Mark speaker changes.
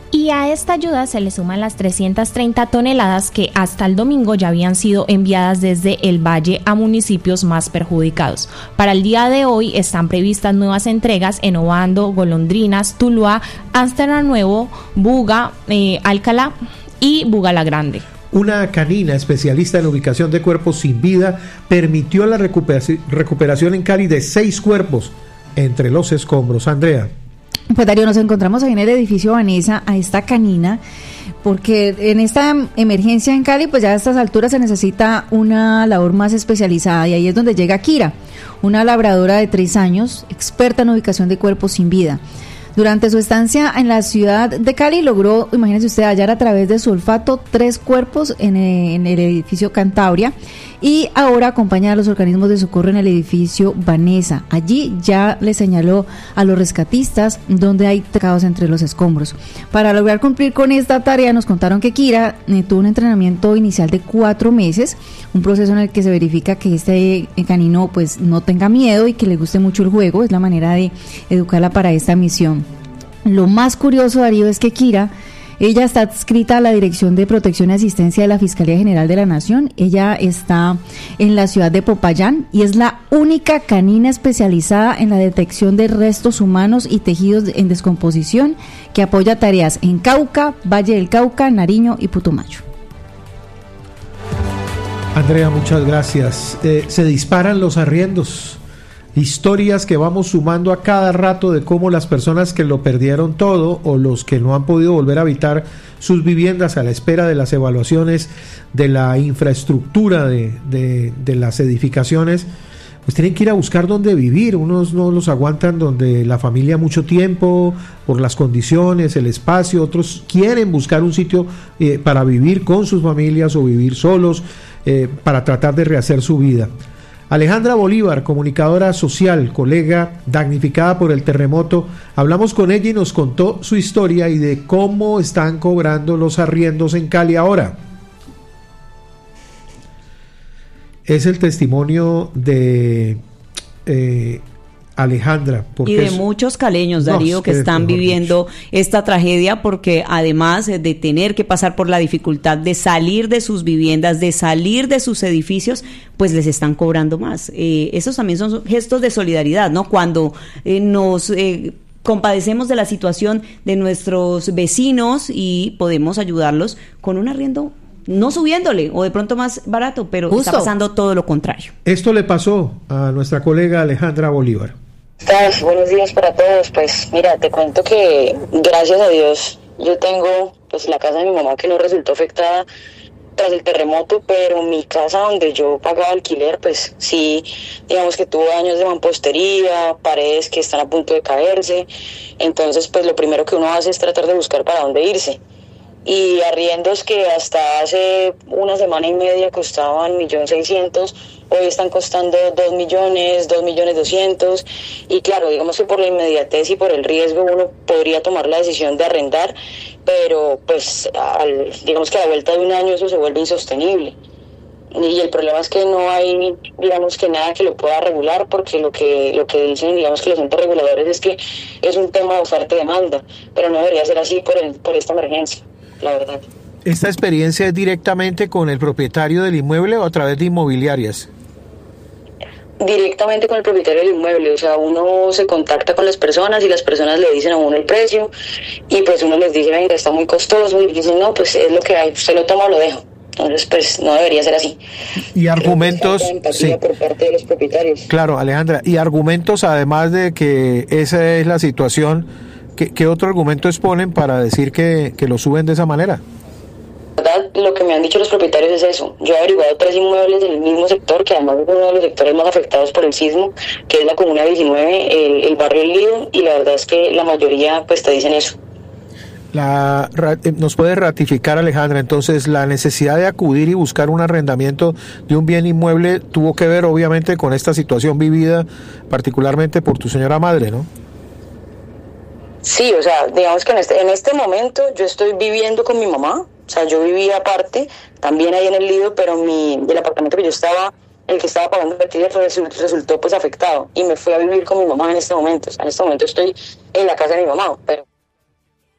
Speaker 1: Y a esta ayuda se le suman las 330 toneladas que hasta el domingo ya habían sido enviadas desde el valle a municipios más perjudicados. Para el día de hoy están previstas nuevas entregas en Obando, Golondrinas, Tuluá, Ámsterdam Nuevo, Buga, Alcalá y Buga la Grande.
Speaker 2: Una canina especialista en ubicación de cuerpos sin vida permitió la recuperación en Cali de 6 cuerpos entre los escombros. Andrea.
Speaker 3: Pues Darío, nos encontramos ahí en el edificio Vanessa a esta canina, porque en esta emergencia en Cali, pues ya a estas alturas se necesita una labor más especializada, y ahí es donde llega Kira, una labradora de 3 años, experta en ubicación de cuerpos sin vida. Durante su estancia en la ciudad de Cali logró, imagínense usted, hallar a través de su olfato 3 cuerpos en el edificio Cantabria, y ahora acompaña a los organismos de socorro en el edificio Vanessa. Allí ya le señaló a los rescatistas donde hay caos entre los escombros. Para lograr cumplir con esta tarea, nos contaron que Kira tuvo un entrenamiento inicial de 4 meses, un proceso en el que se verifica que este canino pues no tenga miedo y que le guste mucho el juego. Es la manera de educarla para esta misión. Lo más curioso, Darío, es que Kira, ella está adscrita a la Dirección de Protección y Asistencia de la Fiscalía General de la Nación. Ella está en la ciudad de Popayán y es la única canina especializada en la detección de restos humanos y tejidos en descomposición que apoya tareas en Cauca, Valle del Cauca, Nariño y Putumayo.
Speaker 2: Andrea, muchas gracias. Se disparan los arriendos. Historias que vamos sumando a cada rato de cómo las personas que lo perdieron todo o los que no han podido volver a habitar sus viviendas a la espera de las evaluaciones de la infraestructura de las edificaciones, pues tienen que ir a buscar dónde vivir. Unos no los aguantan donde la familia mucho tiempo por las condiciones, el espacio. Otros quieren buscar un sitio para vivir con sus familias o vivir solos, para tratar de rehacer su vida. Alejandra Bolívar, comunicadora social, colega damnificada por el terremoto, hablamos con ella y nos contó su historia y de cómo están cobrando los arriendos en Cali ahora. Es el testimonio de Alejandra.
Speaker 4: Y de muchos caleños, Darío, que están viviendo esta tragedia, porque además de tener que pasar por la dificultad de salir de sus viviendas, de salir de sus edificios, pues les están cobrando más. Esos también son gestos de solidaridad, ¿no? Cuando nos compadecemos de la situación de nuestros vecinos y podemos ayudarlos con un arriendo, no subiéndole o de pronto más barato, pero justo está pasando todo lo contrario.
Speaker 2: Esto le pasó a nuestra colega Alejandra Bolívar.
Speaker 5: Buenos días para todos. Pues mira, te cuento que gracias a Dios yo tengo pues la casa de mi mamá que no resultó afectada tras el terremoto, pero mi casa donde yo pagaba alquiler pues sí, digamos que tuvo daños de mampostería, paredes que están a punto de caerse. Entonces pues lo primero que uno hace es tratar de buscar para dónde irse. Y arriendos que hasta hace una semana y media costaban 1.600.000, hoy están costando 2.200.000, 2.200.000, y claro, digamos que por la inmediatez y por el riesgo uno podría tomar la decisión de arrendar, pero pues digamos que a la vuelta de un año eso se vuelve insostenible. Y el problema es que no hay, digamos que nada que lo pueda regular, porque lo que dicen, digamos que los entes reguladores es que es un tema de oferta y demanda, pero no debería ser así por esta emergencia, la verdad.
Speaker 2: ¿Esta experiencia es directamente con el propietario del inmueble o a través de inmobiliarias?
Speaker 5: Directamente con el propietario del inmueble, o sea, uno se contacta con las personas y las personas le dicen a uno el precio y pues uno les dice, venga, está muy costoso, y dicen, no, pues es lo que hay, usted lo toma o lo dejo. Entonces, pues no debería ser así.
Speaker 2: Y argumentos,
Speaker 5: sí, por parte de los propietarios.
Speaker 2: Claro, Alejandra, y argumentos además de que esa es la situación, ¿qué otro argumento exponen para decir que lo suben de esa manera?
Speaker 5: ¿Verdad? Lo que me han dicho los propietarios es eso. Yo he averiguado 3 inmuebles del mismo sector, que además es uno de los sectores más afectados por el sismo, que es la Comuna 19, el barrio El Lido, y la verdad es que la mayoría pues te dicen eso.
Speaker 2: ¿Nos puede ratificar, Alejandra, entonces la necesidad de acudir y buscar un arrendamiento de un bien inmueble tuvo que ver obviamente con esta situación vivida particularmente por tu señora madre, ¿no?
Speaker 5: Sí, o sea, digamos que en este momento yo estoy viviendo con mi mamá, o sea, yo vivía aparte, también ahí en El Lido, pero el apartamento que yo estaba, el que estaba pagando el alquiler resultó pues afectado y me fui a vivir con mi mamá en este momento. O sea, en este momento estoy en la casa de mi mamá, pero